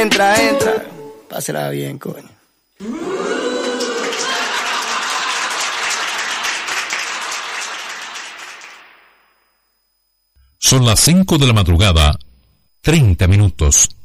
entra. Pásela bien, coño. Son las 5 de la madrugada, 30 minutos.